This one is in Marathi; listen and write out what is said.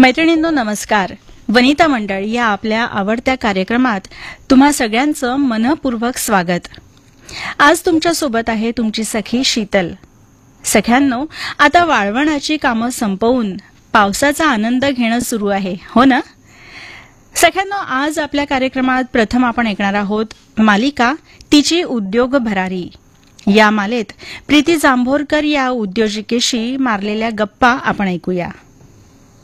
मैत्रिणींनो नमस्कार. वनिता मंडळ या आपल्या आवडत्या कार्यक्रमात तुम्हा सगळ्यांचं मनपूर्वक स्वागत. आज तुमच्या सोबत आहे तुमची सखी शीतल. सख्यांनो, आता वाळवणाची कामं संपवून पावसाचा आनंद घेणं सुरू आहे, हो ना? सख्यांनो, आज आपल्या कार्यक्रमात प्रथम आपण ऐकणार आहोत मालिका तिची उद्योग भरारी. या मालेत प्रीती जांभोरकर या उद्योजिकेशी मारलेल्या गप्पा आपण ऐकूया.